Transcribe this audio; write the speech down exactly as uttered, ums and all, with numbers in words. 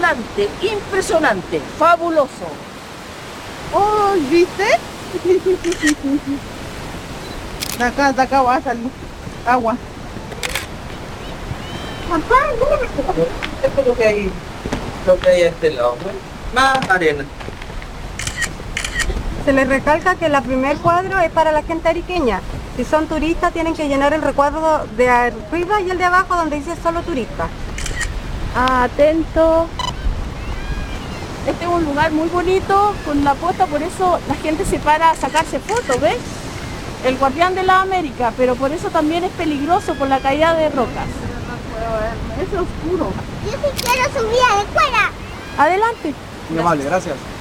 impresionante, impresionante, fabuloso. Oh, ¿viste? De acá, de acá va a salir agua. Esto es lo que hay, lo que hay a este lado, ¿no? Más arena. Se les recalca que el primer cuadro es para la gente ariqueña. Si son turistas tienen que llenar el recuadro de arriba y el de abajo donde dice solo turista. Atento. Este es un lugar muy bonito con la costa, por eso la gente se para a sacarse fotos, ¿ves? El guardián de la América, pero por eso también es peligroso por la caída de rocas. Es oscuro. Yo sí quiero subir a la escuela. Adelante. Muy amable, gracias.